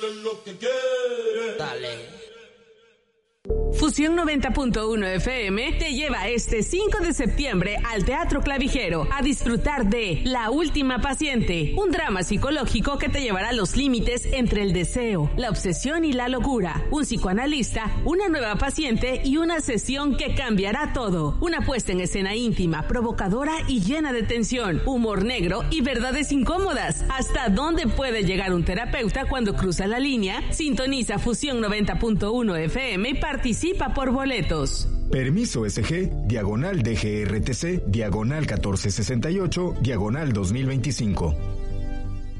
lo que quiere. Dale. Fusión 90.1 FM te lleva este 5 de septiembre al Teatro Clavijero a disfrutar de La Última Paciente, un drama psicológico que te llevará a los límites entre el deseo, la obsesión y la locura. Un psicoanalista, una nueva paciente y una sesión que cambiará todo. Una puesta en escena íntima, provocadora y llena de tensión, humor negro y verdades incómodas. ¿Hasta dónde puede llegar un terapeuta cuando cruza la línea? Sintoniza Fusión 90.1 FM y participa por boletos. Permiso SG, diagonal DGRTC, diagonal 1468, diagonal 2025.